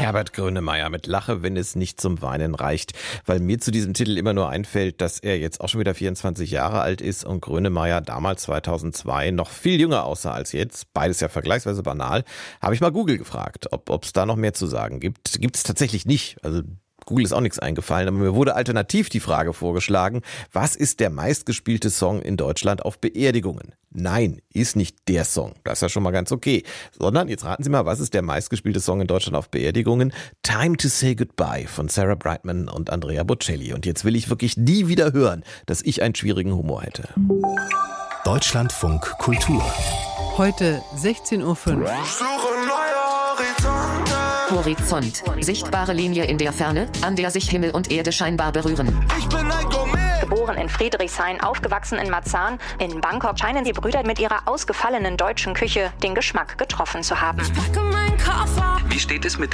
Herbert Grönemeyer mit Lache, wenn es nicht zum Weinen reicht. Weil mir zu diesem Titel immer nur einfällt, dass er jetzt auch schon wieder 24 Jahre alt ist und Grönemeyer damals 2002 noch viel jünger aussah als jetzt. Beides ja vergleichsweise banal. Habe ich mal Google gefragt, ob es da noch mehr zu sagen gibt. Gibt es tatsächlich nicht. Also Google ist auch nichts eingefallen, aber mir wurde alternativ die Frage vorgeschlagen, was ist der meistgespielte Song in Deutschland auf Beerdigungen? Nein, ist nicht der Song, das ist ja schon mal ganz okay, sondern, jetzt raten Sie mal, was ist der meistgespielte Song in Deutschland auf Beerdigungen? Time to Say Goodbye von Sarah Brightman und Andrea Bocelli. Und jetzt will ich wirklich nie wieder hören, dass ich einen schwierigen Humor hätte. Deutschlandfunk Kultur. Heute 16.05 Uhr. Horizont. Sichtbare Linie in der Ferne, an der sich Himmel und Erde scheinbar berühren. Ich bin ein Gourmet. Geboren in Friedrichshain, aufgewachsen in Marzahn. In Bangkok scheinen die Brüder mit ihrer ausgefallenen deutschen Küche den Geschmack getroffen zu haben. Wie steht es mit